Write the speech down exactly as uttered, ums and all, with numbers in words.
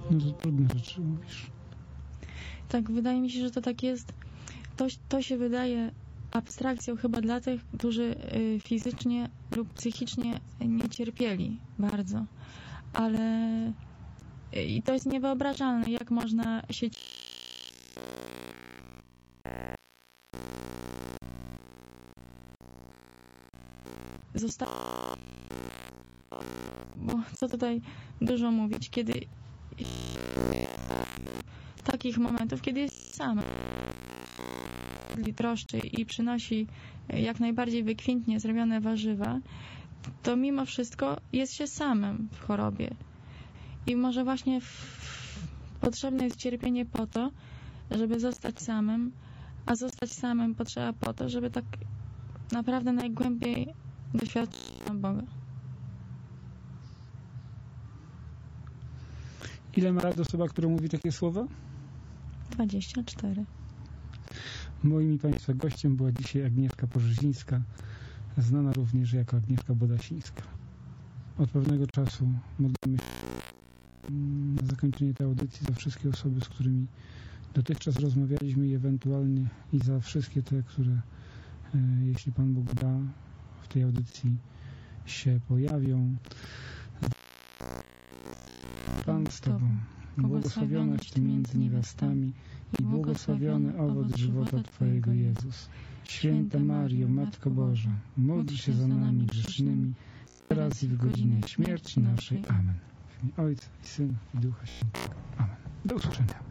No to trudne rzeczy mówisz. Tak, wydaje mi się, że to tak jest. To, to się wydaje abstrakcją chyba dla tych, którzy y, fizycznie lub psychicznie nie cierpieli bardzo. Ale y, i to jest niewyobrażalne, jak można się zostać. Bo co tutaj dużo mówić, kiedy takich momentów, kiedy jest sam troszczy i przynosi jak najbardziej wykwintnie zrobione warzywa, to mimo wszystko jest się samym w chorobie. I może właśnie w... potrzebne jest cierpienie po to, żeby zostać samym, a zostać samym potrzeba po to, żeby tak naprawdę najgłębiej doświadczyć Boga. Ile ma lat osoba, która mówi takie słowa? dwadzieścia cztery. Moim i Państwa gościem była dzisiaj Agnieszka Porzyzińska, znana również jako Agnieszka Bodasińska. Od pewnego czasu modlimy się na zakończenie tej audycji za wszystkie osoby, z którymi dotychczas rozmawialiśmy i ewentualnie i za wszystkie te, które e, jeśli Pan Bóg da, w tej audycji się pojawią. Pan z Tobą, błogosławionaś Ty między niewiastami i błogosławiony owoc żywota Twojego, Jezus. Święta Maryjo, Matko Boża, módl się za nami grzesznymi, teraz i w godzinę śmierci naszej. Amen. W imię Ojca i Syna i Ducha Świętego. Amen. Do usłyszenia.